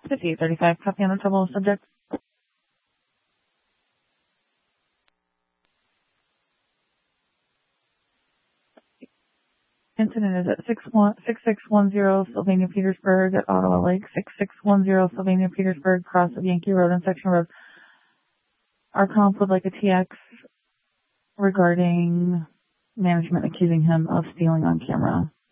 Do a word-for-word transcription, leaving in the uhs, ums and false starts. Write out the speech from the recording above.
fifty-eight thirty-five, copy on the trouble subject. Incident is at six six one zero Sylvania Petersburg at Ottawa Lake, six six one zero Sylvania Petersburg, cross of Yankee Road and Section Road. Our comp would like a T X regarding management accusing him of stealing on camera.